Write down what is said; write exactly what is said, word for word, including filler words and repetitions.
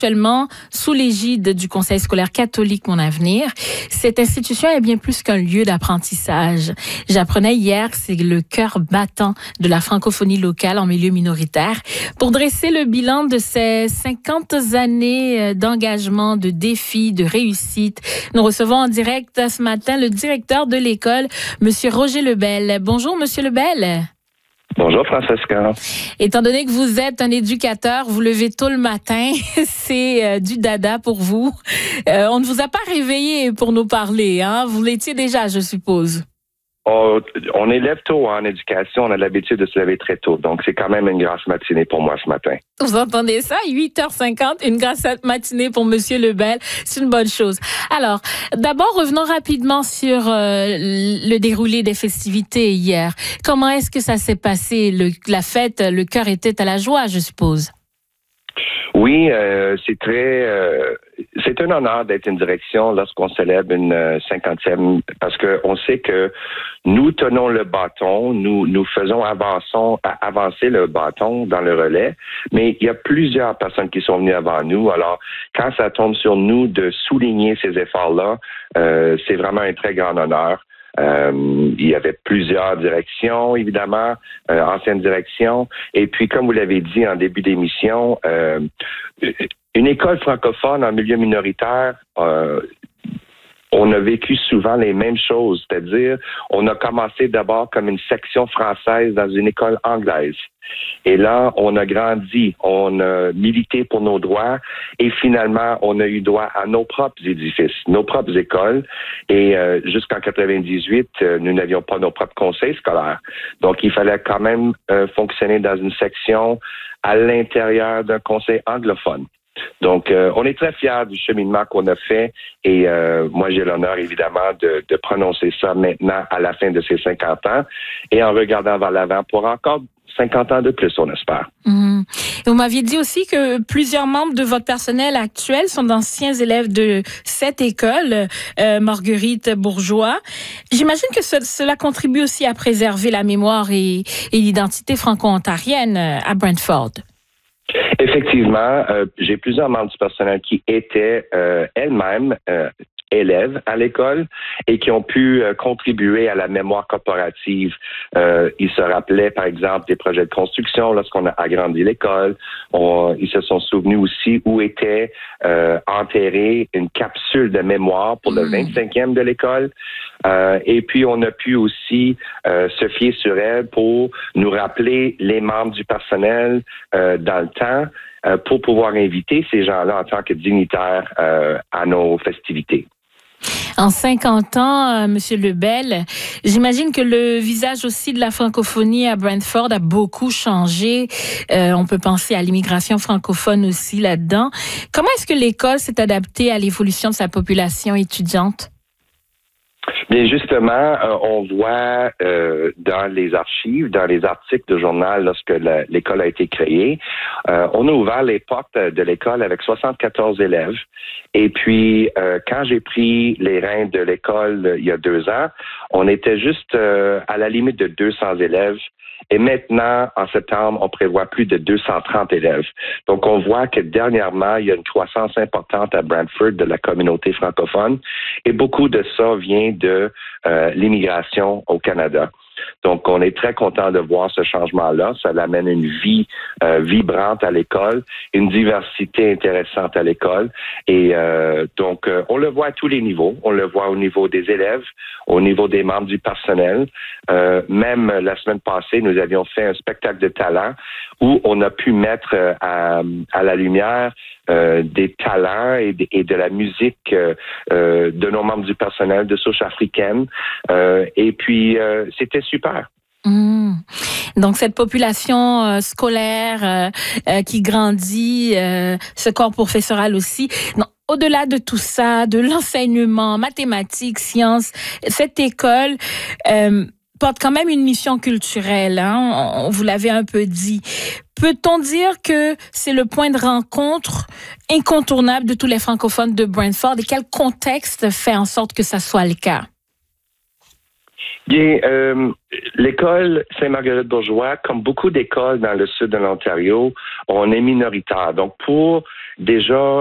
Actuellement, sous l'égide du Conseil scolaire catholique Mon Avenir, cette institution est bien plus qu'un lieu d'apprentissage. J'apprenais hier que c'est le cœur battant de la francophonie locale en milieu minoritaire. Pour dresser le bilan de ces cinquante années d'engagement, de défis, de réussite, nous recevons en direct ce matin le directeur de l'école, Monsieur Roger Lebel. Bonjour, Monsieur Lebel. Bonjour, Francesca. Étant donné que vous êtes un éducateur, vous levez tôt le matin, c'est euh, du dada pour vous. Euh, on ne vous a pas réveillé pour nous parler, hein? Vous l'étiez déjà, je suppose. On, on élève tôt en éducation, on a l'habitude de se lever très tôt. Donc, c'est quand même une grasse matinée pour moi ce matin. Vous entendez ça? huit heures cinquante, une grasse matinée pour Monsieur Lebel. C'est une bonne chose. Alors, d'abord, revenons rapidement sur euh, le déroulé des festivités hier. Comment est-ce que ça s'est passé? Le, la fête, le cœur était à la joie, je suppose. Oui, euh, c'est très... Euh, c'est un honneur d'être une direction lorsqu'on célèbre une euh, cinquantième, parce que on sait que nous tenons le bâton, nous nous faisons avançons, avancer le bâton dans le relais, mais il y a plusieurs personnes qui sont venues avant nous. Alors, quand ça tombe sur nous de souligner ces efforts-là, euh, c'est vraiment un très grand honneur. Euh, il y avait plusieurs directions, évidemment, euh, anciennes directions. Et puis, comme vous l'avez dit en début d'émission, euh, une école francophone en milieu minoritaire, euh, on a vécu souvent les mêmes choses, c'est-à-dire on a commencé d'abord comme une section française dans une école anglaise. Et là, on a grandi, on a milité pour nos droits et finalement, on a eu droit à nos propres édifices, nos propres écoles. Et euh, jusqu'en quatre-vingt-dix-huit, euh, nous n'avions pas nos propres conseils scolaires. Donc, il fallait quand même euh, fonctionner dans une section à l'intérieur d'un conseil anglophone. Donc, euh, on est très fiers du cheminement qu'on a fait et euh, moi, j'ai l'honneur, évidemment, de, de prononcer ça maintenant à la fin de ces cinquante ans et en regardant vers l'avant pour encore cinquante ans de plus, on espère. Mmh. Et vous m'aviez dit aussi que plusieurs membres de votre personnel actuel sont d'anciens élèves de cette école, euh, Marguerite Bourgeois. J'imagine que ce, cela contribue aussi à préserver la mémoire et, et l'identité franco-ontarienne à Brantford. Effectivement, euh, j'ai plusieurs membres du personnel qui étaient euh, elles-mêmes euh, élèves à l'école et qui ont pu euh, contribuer à la mémoire corporative. Euh, ils se rappelaient, par exemple, des projets de construction lorsqu'on a agrandi l'école. On, ils se sont souvenus aussi où était euh, enterrée une capsule de mémoire pour le vingt-cinquième de l'école. Euh, et puis, on a pu aussi euh, se fier sur elle pour nous rappeler les membres du personnel euh, dans le temps euh, pour pouvoir inviter ces gens-là en tant que dignitaires euh, à nos festivités. En cinquante ans, euh, Monsieur Lebel, j'imagine que le visage aussi de la francophonie à Brantford a beaucoup changé. Euh, on peut penser à l'immigration francophone aussi là-dedans. Comment est-ce que l'école s'est adaptée à l'évolution de sa population étudiante? Bien, justement, euh, on voit euh, dans les archives, dans les articles de journal, lorsque la, l'école a été créée, euh, on a ouvert les portes de l'école avec soixante-quatorze élèves. Et puis, euh, quand j'ai pris les rênes de l'école euh, il y a deux ans, on était juste euh, à la limite de deux cents élèves. Et maintenant, en septembre, on prévoit plus de deux cent trente élèves. Donc, on voit que dernièrement, il y a une croissance importante à Brantford de la communauté francophone. Et beaucoup de ça vient de euh, l'immigration au Canada. Donc, on est très content de voir ce changement-là. Ça amène une vie euh, vibrante à l'école, une diversité intéressante à l'école. Et euh, donc, euh, on le voit à tous les niveaux. On le voit au niveau des élèves, au niveau des membres du personnel. Euh, même la semaine passée, nous avions fait un spectacle de talent où on a pu mettre euh, à, à la lumière euh, des talents et de, et de la musique euh, euh, de nos membres du personnel de souche africaine. Euh, et puis, euh, c'était super. Mmh. Donc, cette population euh, scolaire euh, euh, qui grandit, euh, ce corps professoral aussi. Non, au-delà de tout ça, de l'enseignement, mathématiques, sciences, cette école euh, porte quand même une mission culturelle, hein? On, vous l'avez un peu dit. Peut-on dire que c'est le point de rencontre incontournable de tous les francophones de Brantford et quel contexte fait en sorte que ça soit le cas? Bien, euh, l'école Sainte-Marguerite-Bourgeois, comme beaucoup d'écoles dans le sud de l'Ontario, on est minoritaire. Donc, pour déjà